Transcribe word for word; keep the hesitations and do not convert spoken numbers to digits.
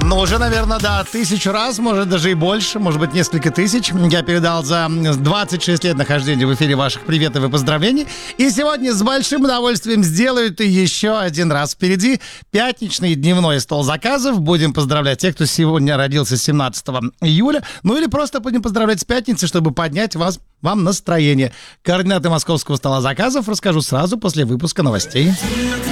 Но уже, наверное, да, тысячу раз, может, даже и больше, может быть, несколько тысяч я передал за двадцать шесть лет нахождения в эфире ваших приветов и поздравлений. И сегодня с большим удовольствием сделаю это еще один раз. Впереди пятничный дневной стол заказов. Будем поздравлять тех, кто сегодня родился семнадцатого июля. Ну или просто будем поздравлять с пятницей, чтобы поднять вас, вам настроение. Координаты московского стола заказов расскажу сразу после выпуска новостей.